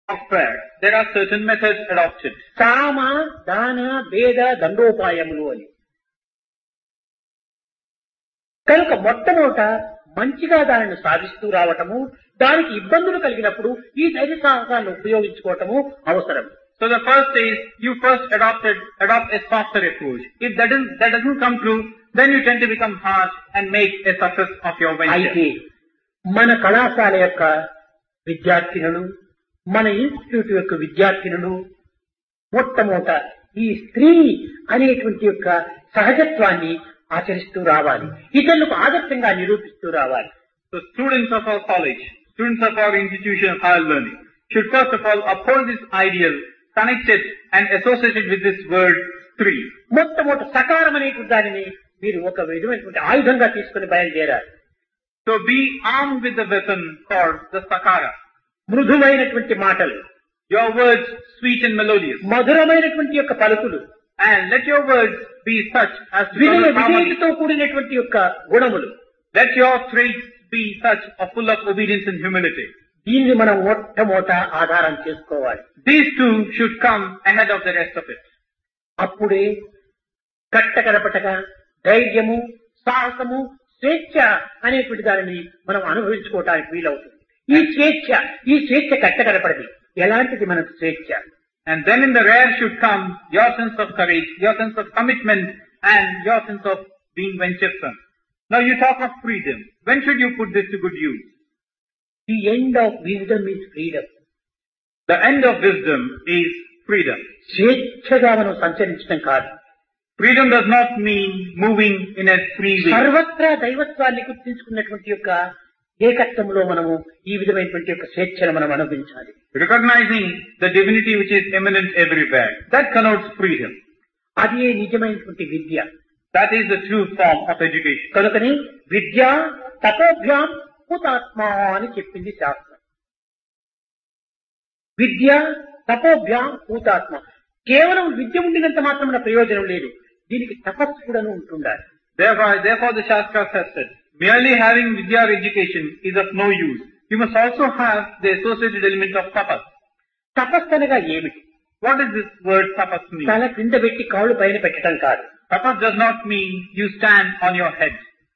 of prayer, there are certain methods adopted. సామ దాన భేద దండోపాయములు అని. కనుక మొట్టమొదట మంచిగా దానిని సాధిస్తూ రావటము, దానికి ఇబ్బందులు కలిగినప్పుడు ఈ ధైర్య సాహసాలను ఉపయోగించుకోవటము అవసరం. So the first is, you first adopt a softer approach. If that doesn't come through, then you tend to become harsh and make a success of your అయితే venture. మన కళాశాల యొక్క విద్యార్థినులు, మన ఇన్స్టిట్యూట్ యొక్క విద్యార్థినులు మొట్టమొదట ఈ స్త్రీ అనేటువంటి యొక్క సహజత్వాన్ని ఆచరిస్తూ రావాలి, ఇతరులకు ఆదర్శంగా నిరూపిస్తూ రావాలి. So students of our college, students of our institution of higher learning, should first of all uphold this ideal, connect it and associate it with this word three. మొట్టమొదట సకారం అనేటువంటి దానిని మీరు ఒక విధమైనటువంటి ఆయుధంగా తీసుకుని బయలుదేరాలి. So be armed with the weapon called the sakara. మృదుమైనటువంటి మాటలు, Your words sweet and melodious. మధురమైనటువంటి యొక్క పలుకులు, And let your words be such as to వినయ promote harmony. విధేయతతో కూడినటువంటి యొక్క గుణములు. Let your traits be such or full of obedience and humility. దీన్ని మనం మొట్టమొదట ఆధారం చేసుకోవాలి. These two should come ahead of the rest of it. అప్పుడే కట్టకడపటగా ధైర్యము, సాహసము, స్వేచ్ఛ అనేటువంటి దానిని మనం అనుభవించుకోవటానికి వీలవుతుంది. ఈ స్వేచ్ఛ కట్టకడపడది. ఎలాంటిది మనకు స్వేచ్ఛ? And then in the rear should come your sense of courage, your sense of commitment, and your sense of being venturesome. Now you talk of freedom. When should you put this to good use? The end of wisdom is freedom. The end of wisdom is freedom. స్వేచ్ఛగా మనం సంచరించడం కాదు. Freedom does not mean moving in a free way. సర్వత్రా దైవత్వాన్ని గుర్తించుకున్నటువంటి యొక్క ఏకత్వంలో మనము ఈ విధమైనటువంటి యొక్క స్వేచ్ఛను మనం అనుభవించాలి. Recognizing the divinity which is immanent everywhere. That connotes freedom. అది నిజమైనటువంటి విద్య. That is the true form of education. కనుకని విద్య తపోభ్యాం హుతాత్మ అని చెప్పింది శాస్త్రం. విద్య తపోభ్యాం హుతాత్మ. కేవలం విద్య ఉండినంత మాత్రమే ప్రయోజనం లేదు, దీనికి తపస్సు కూడా ఉంటుండాలి. Therefore the Shastras has said, merely having vidya or education is of no use. You must also have the associated element of tapas. తపస్సు అనగా ఏమిటి? What does this word tapas mean? తల కింద పెట్టి కాళ్ళు పైన పెట్టడం కాదు. Tapas does not mean you stand on your head.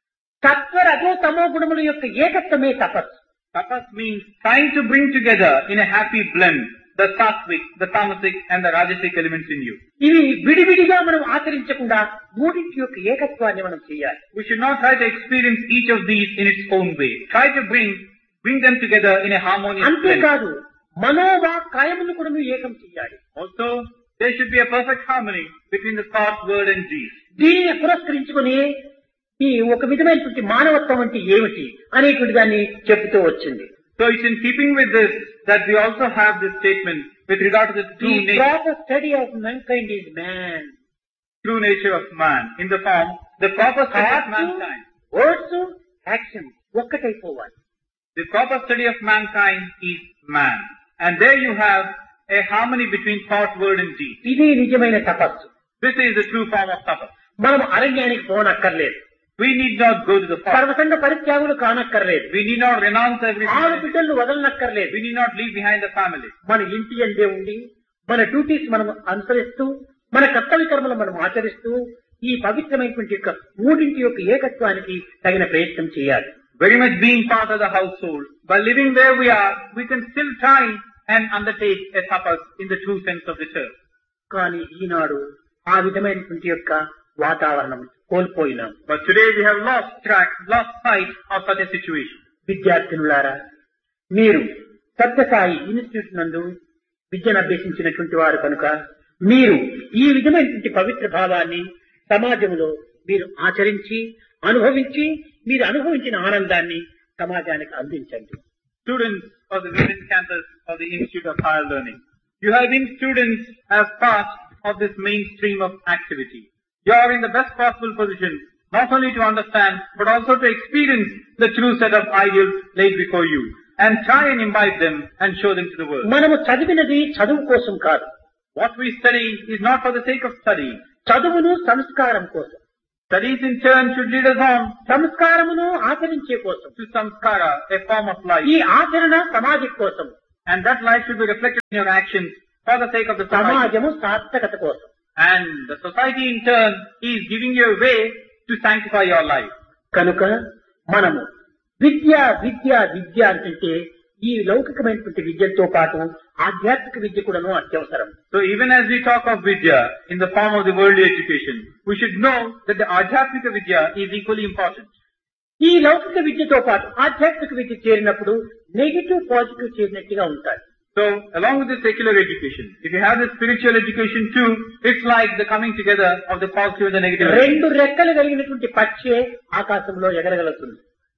సత్వ రజో తమో గుణముల యొక్క ఏకత్వమే తపస్సు. Tapas means trying to bring together in a happy blend the sattvic, the tamasic and the rajasic elements in you. ఇవి విడివిడిగా మనం ఆచరించకుండా మూడింటి యొక్క ఏకత్వాన్ని మనం చేయాలి. We should not try to experience each of these in its own way. Try to bring them together in a harmonious blend. అంతేకాదు Manoa కాయమును కూడా ఏకం చేయాలి. Also, there should be a perfect harmony between the thought, word and deed. దీనిని పురస్కరించుకుని ఈ ఒక విధమైనటువంటి మానవత్వం అంటే ఏమిటి అనేటువంటి దాన్ని చెబుతూ వచ్చింది. So it's in keeping with this that we also have this statement with regard to the The proper study of mankind is man. true nature of man, in the form, the proper study of Thoughts, mankind. words, action ఒక్కటైపోవాలి. The proper study of mankind is man. And there you have a harmony between thought, word and deed. ఇది నిజమైన తపస్సు. This is the true form of tapas. మనం అరణ్యానికి పోనక్కర్లేదు. We need not go to the forest. సర్వసంగ పరిత్యాగులు కానక్కర్లేదు. We need not renounce ఆరు everything. బిడ్డలను వదలనక్కర్లేదు. We need not leave behind the family. మన ఇంటి అందే ఉండి మన డ్యూటీస్ మనం అనుసరిస్తూ మన కర్తవ్య కర్మలు మనం ఆచరిస్తూ ఈ పవిత్రమైనటువంటి యొక్క మూడింటి యొక్క ఏకత్వానికి తగిన ప్రయత్నం చేయాలి. Very much being part of the household. By living where we are, we can still try and undertake a tapas in the true sense of the term. కానీ ఈనాడు ఆ విధమైనటువంటి యొక్క వాతావరణం కోల్పోయినాం. But today we have lost track, lost sight of such a situation. విద్యార్థినులారా, మీరు Sathya Sai institute నందు విద్యను అభ్యసించినటువంటి వారు కనుక మీరు ఈ విధమైనటువంటి పవిత్ర భావాన్ని సమాజంలో మీరు ఆచరించి అనుభవించి మీరు అనుభవించిన ఆనందాన్ని సమాజానికి అందించండి. Students of the Vision campus of the Institute of Higher Learning, you have been students as part of this mainstream of activity. You are in the best possible position not only to understand but also to experience the true set of ideals laid before you and try and imbibe them and show them to the world. మనము చదివినది చదువు కోసం కాదు. What we study is not for the sake of studying. చదువును సంస్కారం కోసం, Studies in turn should lead us on సంస్కారమును ఆచరించే కోసం, to samskara, a form of life. ఈ ఆచరణ సమాజం కోసం. And that light should be reflected in your actions for the sake of the society. సమాజము సార్థకత కోసం. And the society in turn is giving you a way to sanctify your life. కనుక మనము విద్య విద్య విద్య అంటే ఈ లౌకికమైనటువంటి విద్యతో పాటు ఆధ్యాత్మిక విద్య కూడాను అత్యవసరం. So even as we talk of vidya in the form of the worldly education, we should know that the adhyatmika vidya is equally important. ఈ లౌకిక విద్యతో పాటు ఆధ్యాత్మిక విద్య చేరినప్పుడు నెగిటివ్ పాజిటివ్ చేరినట్టుగా ఉంటాయి. So along with the secular education, if you have the spiritual education too, it's like the coming together of the positive and the negative. రెండు రెక్కలు కలిగినటువంటి పక్షి ఆకాశంలో ఎగరగలుగుతుంది.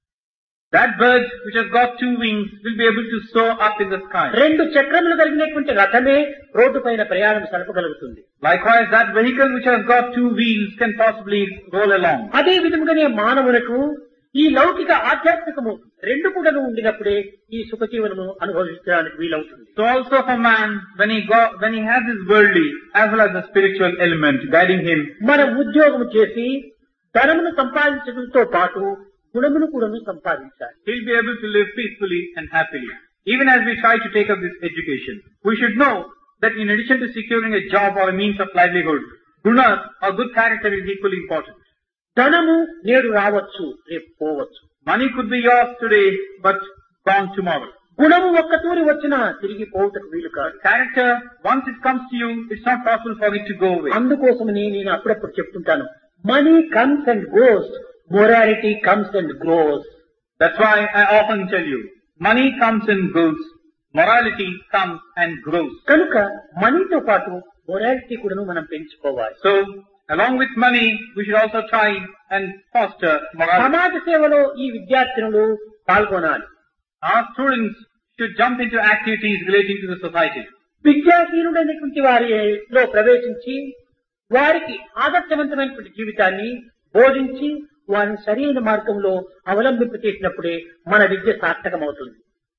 That bird which has got two wings will be able to soar up in the sky. రెండు చక్రములు కలిగినటువంటి రథమే road పైన ప్రయాణం సలపగలుగుతుంది. Likewise, that vehicle which has got two wheels can possibly roll along. అదే విధముగానే మానవులకు ఈ లౌకిక ఆధ్యాత్మికము రెండు కూడా ఉండినప్పుడే ఈ సుఖజీవనము అనుభవించడానికి వీలవుతుంది. So also for man, when he has his worldly as well as the spiritual element guiding him, మనం ఉద్యోగం చేసి ధనమును సంపాదించడంతో పాటు గుణమును కూడా సంపాదించాలి. he'll be able to live peacefully and happily. Even as we try to take up this education, we should know that in addition to securing a job or a means of livelihood, guna or good character is equally important. ధనము నేడు రావచ్చు, రేపు పోవచ్చు. Money could be yours today, but gone tomorrow. గుణము ఒక్క తూరి వచ్చినా తిరిగి పోవుటకు వీలు కాదు. Character, once it comes to you, it's not possible for it to go away. అందుకోసమని నేను అప్పుడప్పుడు చెప్తుంటాను, money comes and goes, morality comes and grows. That's why I often tell you, money comes and goes, morality comes and grows. కనుక మనీతో పాటు morality కూడాను మనం పెంచుకోవాలి. So, along with money, we should also try and foster morality. సమాజ సేవలో ఈ విద్యార్థులు పాల్గొనాలి. Our students should jump into activities relating to the society. విద్యాహీనుడైనటువంటి వారిలో ప్రవేశించి వారికి ఆదర్శవంతమైనటువంటి జీవితాన్ని బోధించి వారిని సరైన మార్గంలో అవలంబింప చేసినప్పుడే మన విద్య సార్థకమవుతుంది.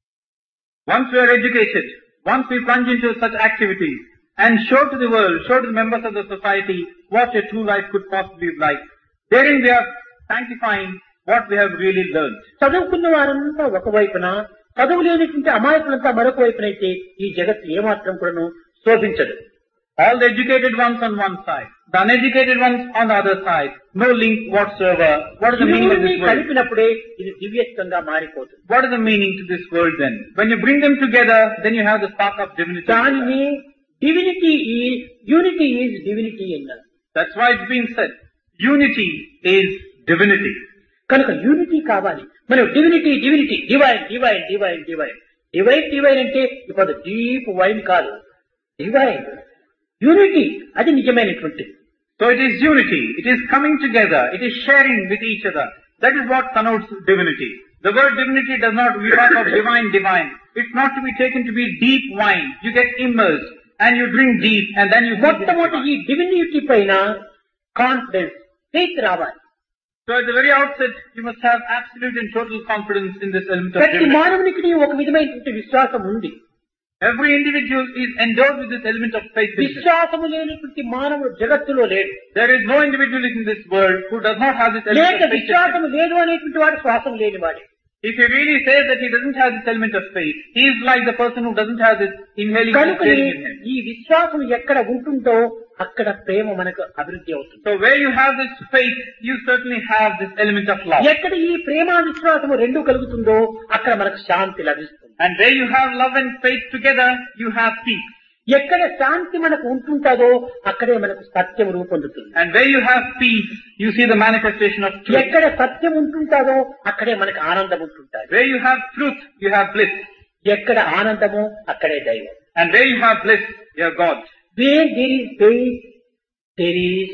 Once we are educated, once we plunge into such activities and show to the world, show to the members of the society what a true life could possibly be like, therein we are sanctifying what we have really learned. చదువుకున్న వారంతా ఒకవైపున, చదువు లేనిటువంటి అమాయకులంతా మరొక వైపునైతే ఈ జగత్తు ఏమాత్రం కూడాను శోభించదు. All the educated ones on one side, the uneducated ones on the other side, no link whatsoever. What is the meaning of this world? కలిపినప్పుడే ఇది దివ్యత్వంగా మారిపోతుంది. What is the meaning to this world then? When you bring them together, then you have the spark of divinity. దానిని divinity is, unity is divinity అన్నారు. That's why it's been said, unity is divinity. కనుక unity కావాలి. మనం divinity divinity divine divine divine divine divine divine అంటే ఇప్పుడు deep wine కాదు, divine unity అది నిజమైనటువంటిది. So it is unity, it is coming together, it is sharing with each other. That is what connotes divinity. The word divinity does not, we talk of divine, divine. It's not to be taken to be deep wine. You get immersed and you drink deep and then you మొట్టమొదటి ఈ divinity పైన confidence, faith రావాలి. So at the very outset, you must have absolute and total confidence in this element of ప్రతి divinity. మానవునికి ఒక విధమైనటువంటి విశ్వాసం ఉంది. Every individual is endowed with this element of faith. విశ్వాసము లేనటువంటి మానవుడు జగత్తులో లేడు. There is no individual in this world who does not have this element లేక of faith. విశ్వాసము లేదు అనేటువంటి వాడు శ్వాసం లేనివాడే. If he really says that he doesn't have this element of faith, he is like the person who doesn't have this inhaling and కనుకనే exhaling in him. ఈ విశ్వాసం ఎక్కడ ఉంటుందో అక్కడ ప్రేమ మనకు అభివృద్ధి అవుతుంది. So where you have this faith, you certainly have this element of love. ఎక్కడ ఈ ప్రేమ విశ్వాసము రెండు కలుగుతుందో అక్కడ మనకు శాంతి లభిస్తుంది. And where you have love and faith together, you have peace. ఎక్కడ శాంతి మనకు ఉంటుందో అక్కడే మనకు సత్యం రూపొందుతుంది. And where you have peace, you see the manifestation of truth. ఎక్కడ సత్యం ఉంటుందో అక్కడే మనకు ఆనందం ఉంటుంటుంది. Where you have truth, you have bliss. ఎక్కడ ఆనందమో అక్కడే దైవం. And where you have bliss, you have God. Where there is faith, there is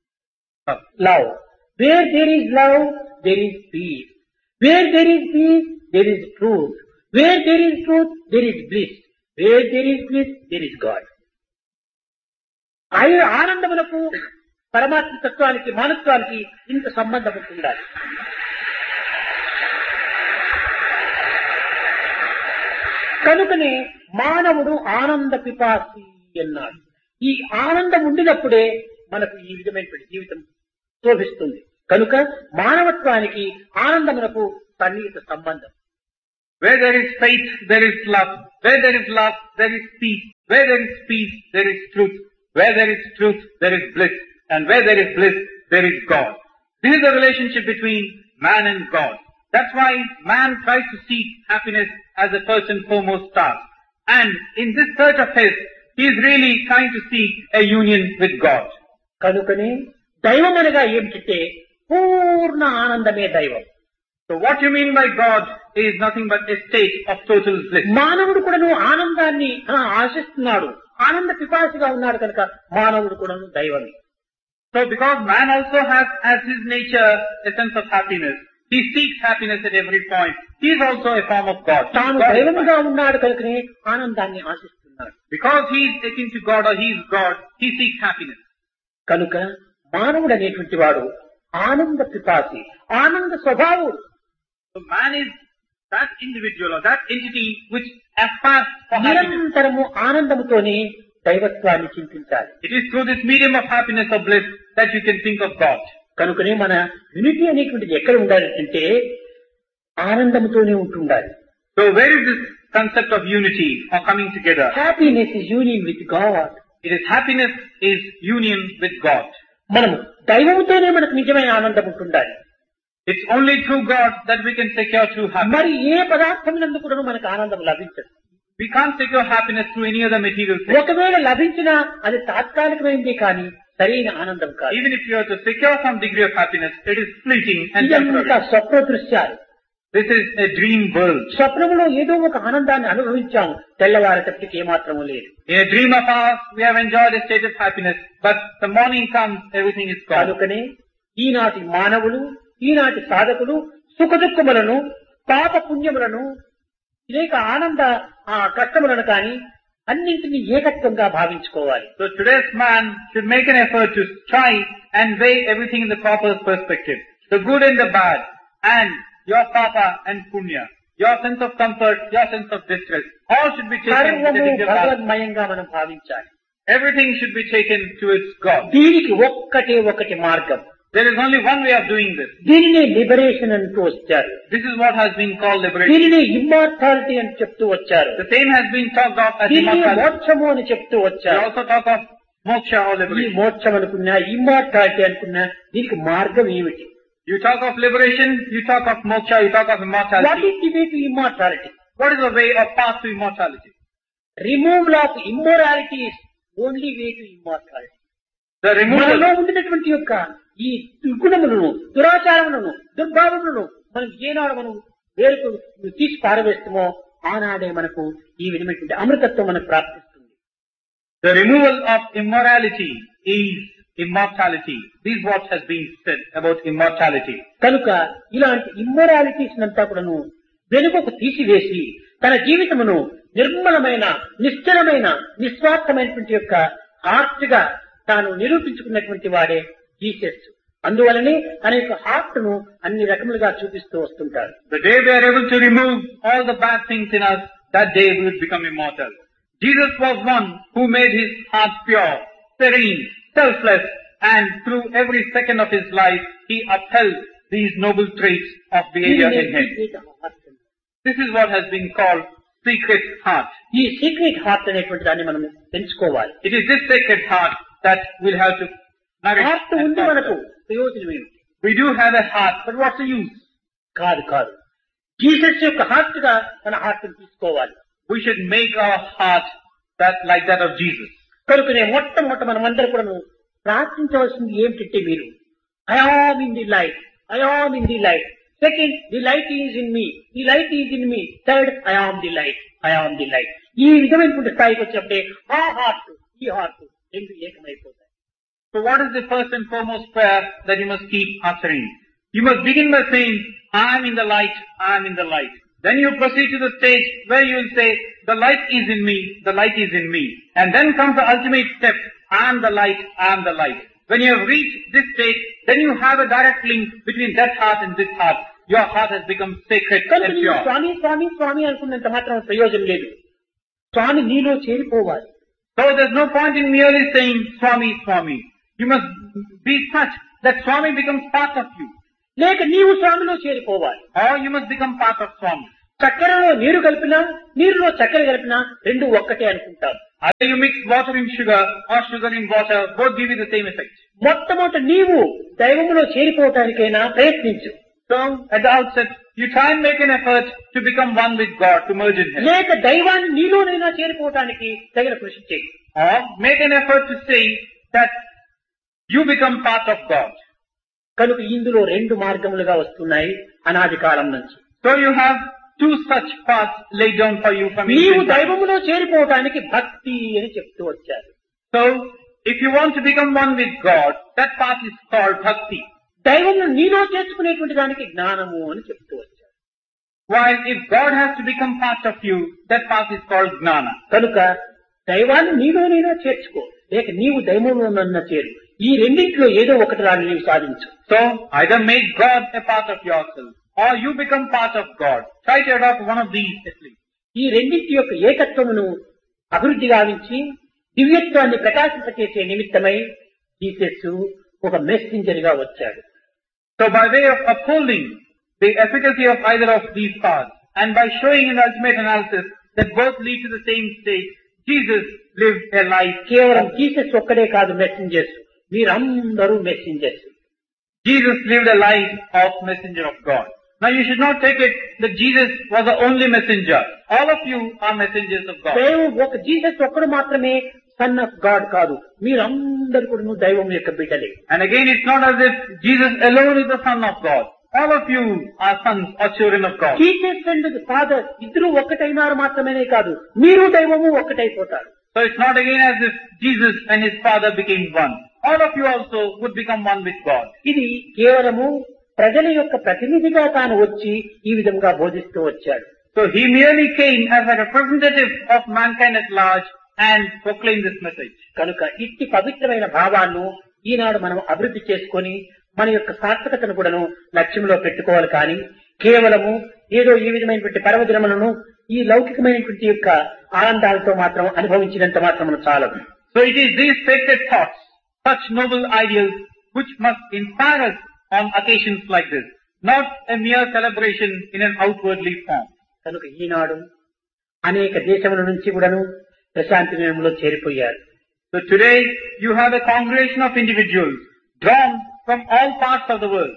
love. Where there is love, there is peace. Where there is peace, there is truth. Where there is truth, there is bliss. Where there is bliss, there is God. ఆనందములకు పరమాత్మ తత్వానికి, మానత్వానికి ఇంత సంబంధం ఉండాలి. కనుకనే మానవుడు ఆనంద పిపాసి అన్నాడు. ఈ ఆనందం ఉండినప్పుడే మనకు ఈ విధమైనటువంటి జీవితం శోభిస్తుంది. కనుక మానవత్వానికి ఆనందమునకు సన్నిహిత సంబంధం. Where there is faith, there is love. Where there is love, there is peace. Where there is peace, there is truth. Where there is truth, there is bliss. And where there is bliss, there is God. This is the relationship between man and God. That's why man tries to seek happiness as a first and foremost task. And in this search of his, he is really trying to seek a union with God. కనుకనే దైవం అనగా ఏమిటంటే పూర్ణ ఆనందమే దైవం. So what you mean by God is nothing but a state of total bliss. మానవుడు కూడాను ఆనందాన్ని ఆశిస్తున్నాడు, ఆనంద పిపాసిగా ఉన్నాడు కనుక మానవుడు కూడాను దైవమే. So because man also has as his nature a sense of happiness, he seeks happiness at every point. He is also a form of God. తాను దైవముగా ఉన్నాడు కనుకనే ఆనందాన్ని ఆశిస్తున్నాడు. Because he is akin to God or he is God, he seeks happiness. కనుక మానవుడు అనేటువంటి వాడు ఆనంద పిపాసి, ఆనంద స్వభావుడు. So man is that individual or that entity which aspires for happiness. నిరంతరము ఆనందముతోనే దైవత్వాన్ని చింతించాలి. It is through this medium of happiness or bliss that you can think of God. కనుకనే మన యూనిటీ అనేటువంటిది ఎక్కడ ఉండాలి అంటే ఆనందముతోనే ఉంటుండాలి. So where is this concept of unity or coming together? Happiness is union with God. It is happiness is union with God. మనము దైవముతోనే మనకు నిజమైన ఆనందం ఉంటుండాలి. It's only through God that we can secure true happiness. మరి ఏ పదార్థమునందు కూడా మనకు ఆనందం లభించదు. We can't secure happiness through any other material thing. ఒకవేళ లభించినా అది తాత్కాలికమైందే కానీ సరైన ఆనందం కాదు. Even if you are to secure some degree of happiness, it is fleeting and ఇదంతా temporary. స్వప్న దృశ్యాలు. This is a dream world. స్వప్నములో ఏదో ఒక ఆనందాన్ని అనుభవించాము, తెల్లవారేటప్పటికి ఏమాత్రము లేదు. In a dream of ours, we have enjoyed a state of happiness, but the morning comes, everything is gone. కనుకనే ఈనాటి మానవులు, ఈనాటి సాధకులు సుఖదుఖములను, పాప పుణ్యములను, అనేక ఆనంద కష్టములను కానీ అన్నింటినీ ఏకత్వంగా భావించుకోవాలి. So today's man should make an effort to try and weigh everything in the proper perspective. The good and the bad, and your papa and punya, your sense of comfort, your sense of distress, all should be taken to సర్వము the balance. భగవన్మయంగా మనం భావించాలి. Everything should be taken to its God. దీనికి ఒకటి మార్గం. There is only one way of doing this. దీనినే liberation అంటూ వచ్చారు. This is what has been called liberation. దీనినే ఇమ్మార్టాలిటీ అని చెప్తూ వచ్చారు. The same has been talked of as దీనినే immortality. మోక్షము అని చెప్తూ We వచ్చారు. also talk of moksha or ఈ liberation. మోక్షం అనుకున్నా, ఇమ్మార్టాలిటీ అనుకున్నా దీనికి మార్గం ఏమిటి? You talk of liberation, you talk of moksha, you talk of what immortality. Is the way to immortality? What is the way or path to immortality? Removal of immorality is only way to immortality. The removal. మనలో ఉండినటువంటి యొక్క ఈ దుర్గుణములను, దురాచారములను, దుర్భావములను మనం ఏనాడు మనం వేరుకు తీసి పారవేస్తామో ఆనాడే మనకు ఈ విధమైనటువంటి అమృతత్వం మనకు ప్రాప్తిస్తుంది. The removal of immorality is immortality. This is what has been said about immortality. కనుక ఇలాంటి ఇమ్మోరాలిటీస్ అంతా కూడాను వెనుకకు తీసివేసి తన జీవితమును నిర్మలమైన, నిశ్చలమైన, నిస్వార్థమైనటువంటి యొక్క హార్ట్ గా తాను నిరూపించుకున్నటువంటి వాడే జీసస్. అందువలనే అనేక హార్ట్ ను అన్ని రకములుగా చూపిస్తూ వస్తుంటారు. The day we are able to remove all the bad things in us, that day we will become immortal. Jesus was one who made his heart pure, serene, selfless, and through every second of his life, he upheld these noble traits of behavior in him. This is what has been called secret heart. ఈ secret heart అనేటువంటి దాన్ని మనం పెంచుకోవాలి. It is this sacred heart that we'll have to nourish. Heart ఉంది మనకు, ప్రయోజనం ఏమిటి? We do have a heart, but what's the use? కాదు. జీసస్ యొక్క హార్ట్ గా మన హార్ట్ తీసుకోవాలి. We should make our heart that like that of Jesus. కనుకనే మొట్టమొదట మనం అందరూ కూడా ప్రార్థించవలసింది ఏమిటంటే మీరు I am in the light, I am in the light. Second, the light is in me, the light is in me. Third, I am the light, I am the light. ఈ విధమైనటువంటి స్థాయికి వచ్చినప్పుడే ఆ హార్ట్, ఈ heart రెండు ఏకమైపోతాయి. So what is the first and foremost prayer that you must keep uttering? You must begin by saying, I am in the light, I am in the light. Then you proceed to the stage where you will say, the light is in me, the light is in me. And then comes the ultimate step, I am the light, I am the light. When you have reached this stage, then you have a direct link between that heart and this heart. Your heart has become sacred and pure. స్వామి స్వామి స్వామి అనుకున్నంత మాత్రం ప్రయోజనం లేదు. స్వామి నీలో చేరిపోవాలి. So there's no point in merely saying, Swami, Swami. You must be such that Swami becomes part of you. లేక నీవు స్వామిలో చేరిపోవాలి. Or you must become part of Swami. చక్కెరలో నీరు కలిపినా నీరులో చక్కెర కలిపినా రెండు ఒక్కటే అనుకుంటాం. Either you mix water in sugar or sugar in water, both give you the same effect. మొట్టమొదట నీవు దైవములో చేరిపోవటానికైనా ప్రయత్నించు. So, at the outset, you try and make an effort to become one with God, to merge in Him. లేక దైవాన్ని నీలోనైనా చేరిపోవటానికి తగిన కృషి చేయి. Or make an effort to say that you become part of God. కనుక ఇందులో రెండు మార్గములుగా వస్తున్నాయి అనాది కాలం నుంచి. So you have two such paths laid down for you from నీవు ancient times. దైవములో చేరిపోవటానికి భక్తి అని చెప్తూ వచ్చారు. So, if you want to become one with God, that path is called bhakti. దైవమును నీలో చేర్చుకునేటువంటి దానికి జ్ఞానము అని చెప్తూ వచ్చారు. While if God has to become part of you, that path is called gnana. కనుక దైవాన్ని నీలోనైనా చేర్చుకో, లేక నీవు దైవములోనన్నా చేరు. ఈ రెండింటిలో ఏదో ఒకటి రాని నీవు సాధించు. So, either make God a part of yourself, or you become part of God. Try to adopt one of these at least. ఈ రెండింటి యొక్క ఏకత్వమును అభివృద్ధి గావించి దివ్యత్వాన్ని ప్రకాశింపచేసే నిమిత్తమై జీసస్ ఒక మెసెంజర్ గా వచ్చాడు. So by way of upholding the efficacy of either of these paths, and by showing in the ultimate analysis that both lead to the same state, Jesus lived a life. కేవలం Jesus ఒక్కడే కాదు messengers, మీరందరూ messengers. Jesus lived a life of messenger of God. Now you should not take it that Jesus was the only messenger. All of you are messengers of God. ఒక Jesus ఒక్కడు మాత్రమే son of God కాదు, మీరందరూ కూడా దైవం యొక్క బిడ్డలే. And again, it's not as if Jesus alone is the son of God. All of you are sons or children of God. Jesus and father ఇద్దరు ఒక్కటైనారు మాత్రమే కాదు, మీరు దైవము ఒక్కటైపోతారు. So it's not again as if Jesus and his father became one. All of you also would become one with God. ఇది కేవలము ప్రజల యొక్క ప్రతినిధిగా తాను వచ్చి ఈ విధంగా బోధిస్తూ వచ్చాడు. So he merely came as a representative of mankind at large and proclaimed this message. కనుక ఇట్టి పవిత్రమైన భావాలను ఈనాడు మనం అభివృద్ధి చేసుకొని మన యొక్క సార్థకతను కూడాను లక్ష్యంలో పెట్టుకోవాలి. కానీ కేవలము ఏదో ఈ విధమైనటువంటి పర్వదినములను ఈ లౌకికమైనటువంటి యొక్క ఆనందాలతో మాత్రం అనుభవించినంత మాత్రం చాలదు. So it is these sacred thoughts, such noble ideals, which must inspire us on occasions like this, not a mere celebration in an outwardly form. కనుక ఈనాడు అనేక దేశముల నుంచి కూడాను ప్రశాంతి నిలయంలో చేరిపోయారు. So today you have a congregation of individuals drawn from all parts of the world.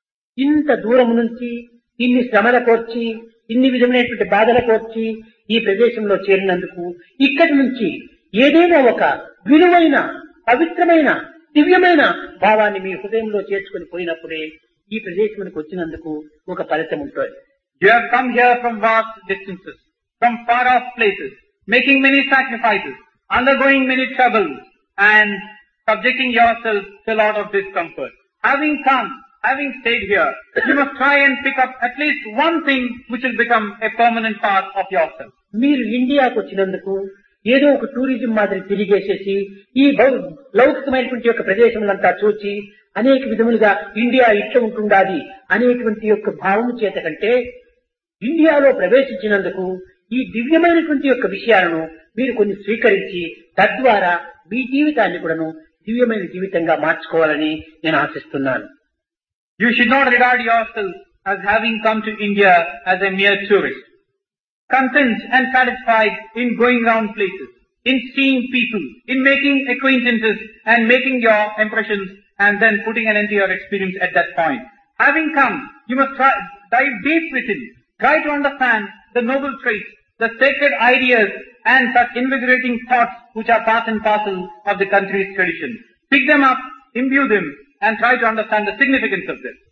ఇంత దూరం నుంచి ఇన్ని శ్రమలకు వచ్చి ఇన్ని విధమైనటువంటి బాధలకు వచ్చి ఈ ప్రదేశంలో చేరినందుకు ఇక్కడి నుంచి ఏదైనా ఒక విలువైన పవిత్రమైన దివ్యమైన భావాన్ని మీ హృదయంలో చేర్చుకొని పోయినప్పుడే ఈ ప్రదేశానికి వచ్చినందుకు ఒక ఫలితం ఉంటుంది. You have come here from vast distances, from far off places, making many sacrifices, undergoing many troubles, and subjecting yourself to a lot of discomfort. Having come, having stayed here, you must try and pick up at least one thing which will become a permanent part of yourself. మీరు ఇండియాకు వచ్చినందుకు ఏదో ఒక tourism మాదిరి తిరిగేసేసి ఈ లౌకికమైనటువంటి యొక్క ప్రదేశములంతా చూచి అనేక విధములుగా ఇండియా ఇట్లా ఉంటుండాది అనేటువంటి యొక్క భావం చేత కంటే ఇండియాలో ప్రవేశించినందుకు ఈ దివ్యమైనటువంటి యొక్క విషయాలను మీరు కొన్ని స్వీకరించి తద్వారా మీ జీవితాన్ని కూడాను దివ్యమైన జీవితంగా మార్చుకోవాలని నేను ఆశిస్తున్నాను. You should not regard yourself as having come to India as a mere tourist, content and satisfied in going round places, in seeing people, in making acquaintances and making your impressions and then putting an end to your experience at that point. Having come, you must dive deep within, try to understand the noble traits, the sacred ideas and such invigorating thoughts which are part and parcel of the country's tradition. Pick them up, imbue them and try to understand the significance of this.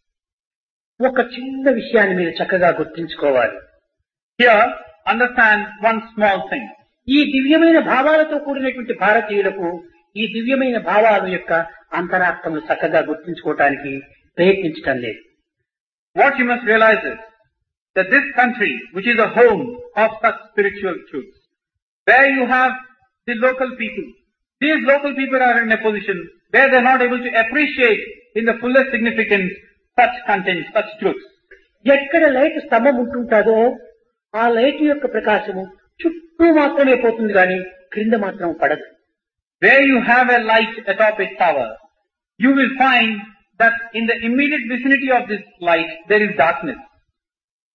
ఒక చిన్న విషయాన్ని మీరు చక్కగా గుర్తుంచుకోవాలి. Here, understand one small thing. ఈ దివ్యమైన భావాలతో కూడినటువంటి భారతీయులకు ఈ దివ్యమైన భావాల యొక్క అంతరార్థములు చక్కగా గుర్తించుకోవటానికి ప్రయత్నించటం లేదు. What you must realize is that this country, which is a home of such spiritual truths, where you have the local people, these local people are in a position where they are not able to appreciate in the fullest significance such content, such truths. ఎక్కడ light స్తంభం ఉంటుంటాదో ఆ light యొక్క ప్రకాశము చుట్టూ మాత్రమే పోతుంది కానీ క్రింద మాత్రం పడదు. Where you have a light atop a tower, you will find that in the immediate vicinity of this light there is darkness.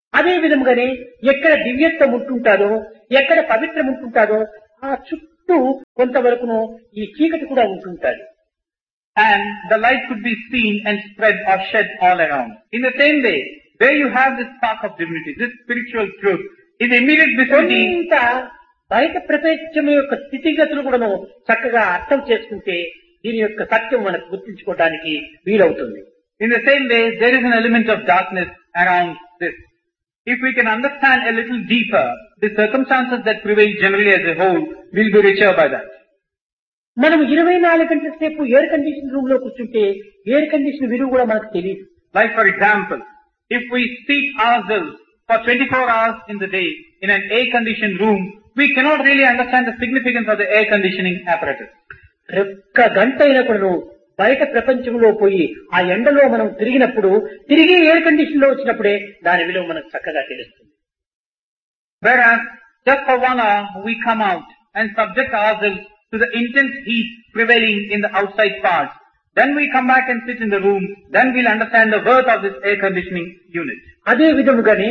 అదే విధముగానే ఎక్కడ దివ్యత్వం ఉంటుంటారో, ఎక్కడ పవిత్రం ఉంటుంటారో ఆ చుట్టూ కొంతవరకును ఈ చీకటి కూడా ఉంటుంటారు. And the light could be seen and spread or shed all around. In the same way, where you have this spark of divinity, this spiritual truth, in the immediate vicinity, కొంత బయట ప్రపంచం యొక్క స్థితిగతులు కూడాను చక్కగా అర్థం చేసుకుంటే దీని యొక్క సత్యం మనకు గుర్తించుకోవడానికి వీలవుతుంది. in the same way, there is an element of darkness around this. If we can understand a little deeper, the circumstances that prevail generally as a whole will be richer by that. మనం 24 గంటల సేపు air condition room లో కూర్చుంటే air condition విలువ కూడా మనకు తెలియదు. Like for example, if we seat ourselves for 24 hours in the day in an air-conditioned room, we cannot really understand the significance of the air conditioning apparatus. ఒక్క గంట అయినా కూడా బయట ప్రపంచంలో పోయి ఆ ఎండలో మనం తిరిగినప్పుడు తిరిగి ఎయిర్ కండిషన్ లో వచ్చినప్పుడే దాని విలువ మనకు చక్కగా తెలుస్తుంది. Whereas, just for 1 hour, we come out and subject ourselves to the intense heat prevailing in the outside parts. Then we come back and sit in the room, then we'll understand the worth of this air conditioning unit. అదే విధముగానే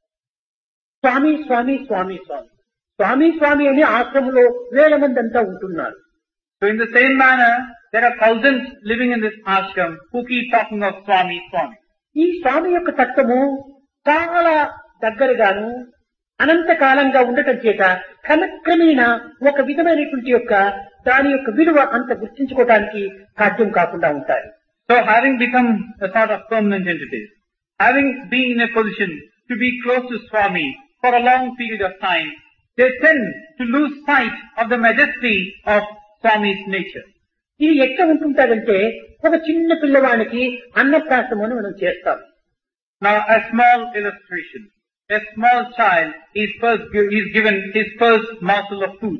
స్వామి స్వామి స్వామి స్వామి స్వామి స్వామి అని ఆశ్రమంలో వేల మంది అంతా ఉంటున్నారు. So in the same manner, there are thousands living in this ashram who keep talking of Swami, Swami. ఈ స్వామి యొక్క తత్వము చాలా దగ్గరగాను అనంత కాలంగా ఉండటం చేత క్రమక్రమేణ ఒక విధమైనటువంటి యొక్క దాని యొక్క విలువ అంత గుర్తించుకోవడానికి సాధ్యం కాకుండా ఉంటాయి. So having become a sort of permanent entity, having been in a position to be close to Swami for a long period of time, they tend to lose sight of the majesty of Swami's nature. ఇది ఎట్లా ఉంటుంటారంటే ఒక చిన్న పిల్లవానికి అన్నప్రాసము అని మనం చేస్తాం. Now a small illustration. A small child is given his first morsel of food.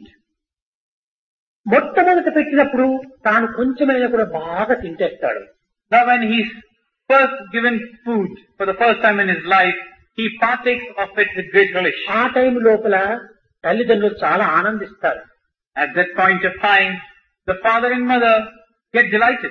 మొట్టమొదట పెట్టినప్పుడు తాను కొంచెమైనా కూడా బాగా తింటేస్తాడు. Now when he's first given food for the first time in his life, he partakes of it with great relish. ఆ time లోపల తల్లిదండ్రులు చాలా ఆనందిస్తారు. At that point of time, the father and mother get delighted.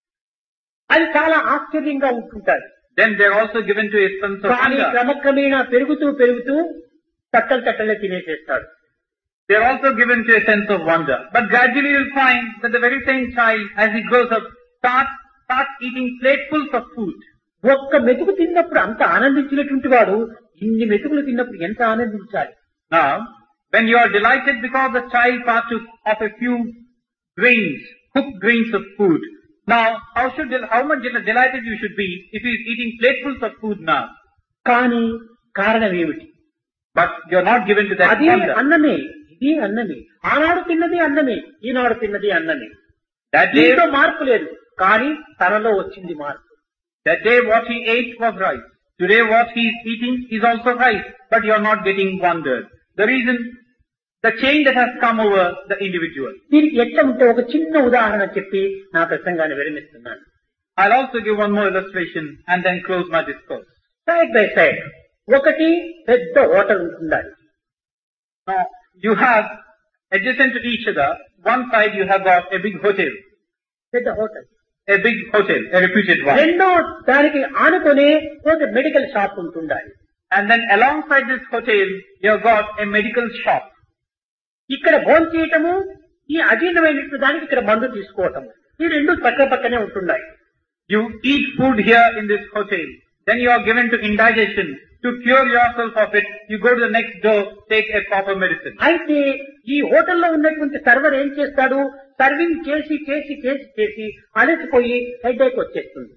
అది చాలా ఆశ్చర్యంగా ఉంటుంటారు. Then they're also given to a sense of కానీ wonder. క్రమక్రమేణా పెరుగుతూ పెరుగుతూ తట్టలే తినేసేస్తాడు. They're also given to a sense of wonder. But gradually you'll find that the very same child, as he grows up, starts eating platefuls of food. ఒక్క మెతుకు తిన్నప్పుడు అంత ఆనందించినటువంటి వాడు ఇన్ని మెతుకులు తిన్నప్పుడు ఎంత ఆనందించాలి. Now, when you are delighted because the child partook of a few grains, cooked grains of food, now how much delighted you should be if he is eating platefuls of food now. కానీ కారణం ఏమిటి? But you're not given to that అది wonder. అన్నమే, ఇది అన్నమే. ఆనాడు తిన్నది అన్నమే, ఈనాడు తిన్నది అన్నమే. That day, దీంట్లో మార్పు లేదు, కానీ తనలో వచ్చింది మార్పు. that day what he ate was rice. Today what he is eating is also rice, but you're not getting wondered. The reason, the change that has come over the individual. దీనికి ఎట్లా ఉంటే ఒక చిన్న ఉదాహరణ చెప్పి నా ప్రసంగాన్ని విరమిస్తున్నాను. I'll also give one more illustration and then close my discourse. Side by side ఒకటి పెద్ద హోటల్ ఉంటుండాలి. Now, you have adjacent to each other, one side you have got a big hotel. పెద్ద hotel. A big hotel, a reputed one. రెండో దానికి ఆనుకునే ఒక medical shop ఉంటుండాలి. And then alongside this hotel, you have got a medical shop. ఇక్కడ భోజనం చేయటము, ఈ అజీర్ణమైనటువంటి దానికి ఇక్కడ మందు తీసుకోవటము, ఈ రెండు పక్క పక్కనే ఉంటున్నాయి. You eat food here in this hotel. Then you are given to indigestion. To cure yourself of it, you go to the next door, take a proper medicine. అయితే ఈ హోటల్లో ఉన్నటువంటి సర్వర్ ఏం చేస్తాడు? సర్వింగ్ చేసి చేసి చేసి చేసి అలసిపోయి హెడేక్ వచ్చేస్తుంది.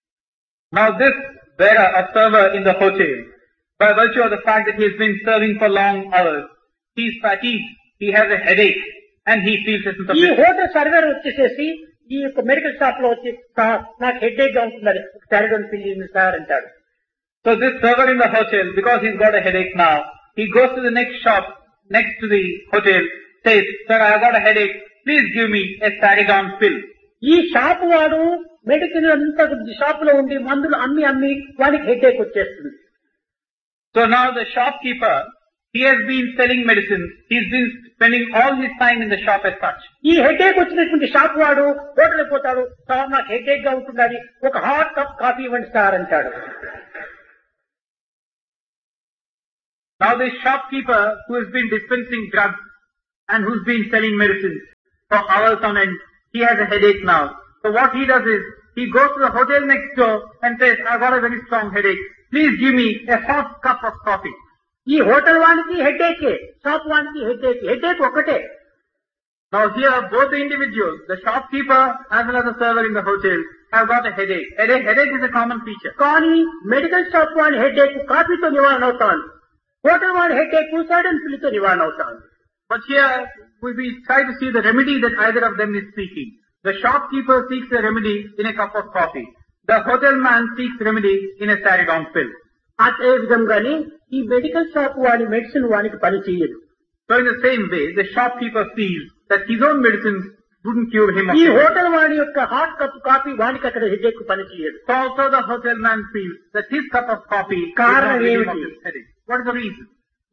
Now this bearer, a server in the hotel, by virtue of the fact that he has been serving for long hours, he is fatigued, he has a headache, and he feels a sense of ఈ distress. Hotel server వచ్చేసేసి ఈ యొక్క medical shop లో వచ్చి "sir, నాకు headache గా ఉంటున్నది, సారిడోన్ పిల్లి సార్" అంటాడు. So this server in the hotel, because he's got a headache now, he goes to the next shop next to the hotel, says, "Sir, I have got a headache, please give me a Saridon pill." ఈ shop వాడు medicine అంతా shop లో ఉండి మందులు అమ్మి వాడికి headache వచ్చేస్తుంది. So now the shopkeeper, he has been selling medicines, he's been spending all his time in the shop as such. ఈ హెడేక్ వచ్చినటువంటి షాప్ వాడు హోటల్ పోతాడు, "సార్, నాకు హెడేక్ గా ఉంటున్నది, ఒక హాట్ కప్ కాఫీ ఇవ్వండి సార్" అంటాడు. Now this shopkeeper who has been dispensing drugs and who's been selling medicines for hours on end, he has a headache now. So what he does is, he goes to the hotel next door and says, I've got a very strong headache. Please give me a hot cup of coffee. ఈ hotel వానికి headache, shop వానికి headache ఒకటే. Now here both the individuals, the shopkeeper as well as the server in the hotel, have got a headache. Headache is a common feature. కానీ medical shop వాని headache కాఫీతో నివారణ అవుతాను, hotel వాని headache sudden పిల్లితో నివారణ అవుతాను. But here we try to see the remedy that either of them is seeking. The shopkeeper seeks a remedy in a cup of coffee. The hotel man seeks remedy in a Saridon pill. అదే విధంగానే ఈ medical shop వాడి medicine వానికి పని చేయదు. So in the same way, the shopkeeper feels that his own medicines wouldn't cure him of ఈ headache. Hotel వాడి యొక్క హాట్ కప్ కాఫీ వానికి అక్కడ హెడేక్ పని చేయదు. So also the hotel man feels that his cup of coffee is not కారణం relieving of ఏమిటి? his headache. What is the reason?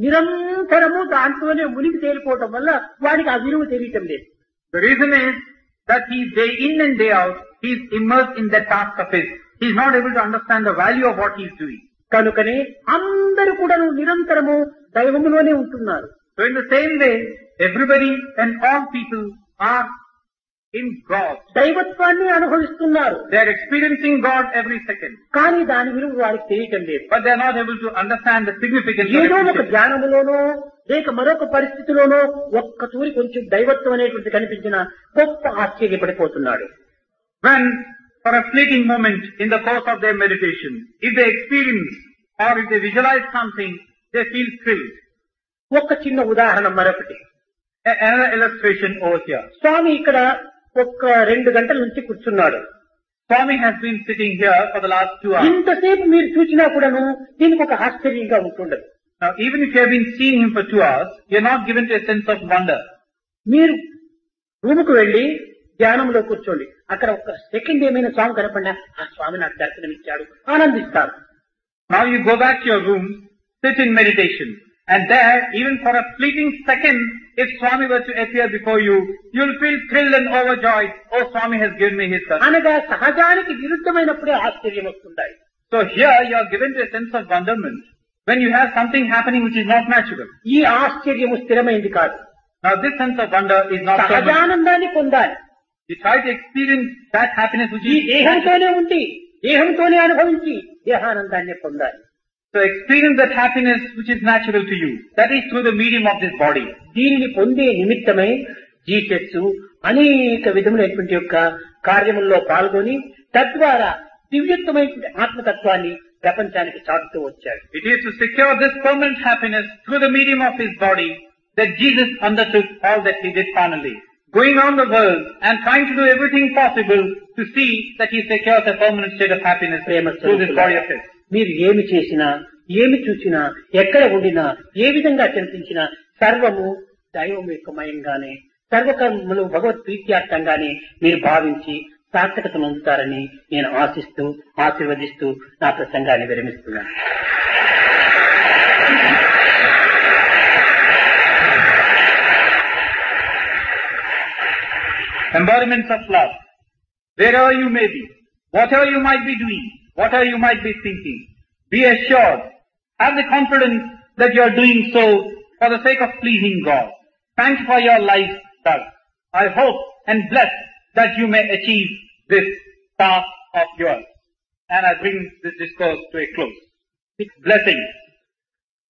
నిరంతరము దాంట్లోనే మునిగి తేలిపోవటం వల్ల వాడికి ఆ విలువ తెలియటం లేదు. The reason is that he day in and day out, he is immersed in that task of his. He is not able to understand the value of what he is doing. కనుకనే అందరూ కూడా నిరంతరము దైవములోనే ఉంటున్నారు. So in the same way, everybody and all people are in God. దైవత్వాన్ని అనుభవిస్తున్నారు. They are experiencing God every second. కానీ దాని విలువ వారికి తెలియటం లేదు. But they are not able to understand the significance of ఏదో ఒక it. ధ్యానములోనో లేక మరొక పరిస్థితిలోనో ఒక్క తూరి కొంచెం దైవత్వం అనేటువంటి కనిపించిన గొప్ప ఆశ్చర్యపడిపోతున్నాడు. When, for a fleeting moment in the course of their meditation, if they experience or if they visualize something, they feel thrilled. ఒక్క చిన్న ఉదాహరణ మరొకటి. Another illustration over here. స్వామి ఇక్కడ ఒక్క 2 గంటల నుంచి కూర్చున్నాడు. Swami has been sitting here for the last 2 hours. ఇంతసేపు మీరు చూసినా కూడాను దీనికి ఒక ఆశ్చర్యంగా ఉంటుండదు. Now even if you have been seeing him for 2 hours, you are not given to a sense of wonder. మీరు రూముకు వెళ్లి ధ్యానంలో కూర్చోండి, అక్కడ ఒక్క సెకండ్ ఏమైనా స్వామి కనపడినా ఆ స్వామి నాకు దర్శనం ఇచ్చాడు ఆనందిస్తారు. Now you go back to your room, sit in meditation, and there, even for a fleeting second, if Swami were to appear before you, you will feel thrilled and overjoyed. Oh, Swami has given me his darshan. అనగా సహజానికి విరుద్ధమైనప్పుడే ఆశ్చర్యం వస్తుంటాయి. So here you are given to a sense of wonderment when you have something happening which is not natural. ఈ ఆశ్చర్యము స్థిరమైంది కాదు. Now this sense of wonder is not permanent. సహజానందాన్ని పొందాలి. You try to experience that happiness which ఈ is natural. దేహంతోనే ఉండి దేహంతోనే అనుభవించి దేహానందాన్ని పొందాలి. So experience that happiness which is natural to you. That is through the medium of this body. దీనిని పొందే నిమిత్తమై Jesus అనేక విధములైనటువంటి యొక్క కార్యముల్లో పాల్గొని తద్వారా దివ్యత్వమైనటువంటి ఆత్మతత్వాన్ని ప్రపంచానికి చాటుతూ వచ్చాడు. It is to secure this permanent happiness through the medium of his body that Jesus undertook all that he did finally. Going on the world and trying to do everything possible to see that he secures a permanent state of happiness through this body of his. మీరు ఏమి చేసినా, ఏమి చూసినా, ఎక్కడ ఉండినా, ఏ విధంగా చింతించినా సర్వము దైవం యొక్క మయంగానే, సర్వకర్మలు భగవత్ ప్రీత్యార్థంగానే మీరు భావించి సార్థకత పొందుతారని నేను ఆశిస్తూ ఆశీర్వదిస్తూ నా ప్రసంగాన్ని విరమిస్తున్నాను. Embodiments of love. Wherever you may be, whatever you might be doing, whatever you might be thinking, be assured, have the confidence that you are doing so for the sake of pleasing God. Thanks for your life, thus. I hope and bless that you may achieve this task of yours. And I bring this discourse to a close. With blessings.